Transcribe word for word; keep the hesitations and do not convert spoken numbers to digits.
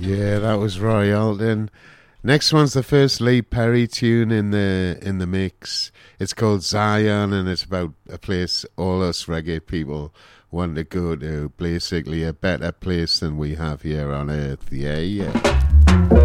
Yeah, that was Roy Alton. Next one's the first Lee Perry tune in the in the mix. It's called Zion, and it's about a place all us reggae people want to go to. Basically, a better place than we have here on Earth. Yeah, yeah.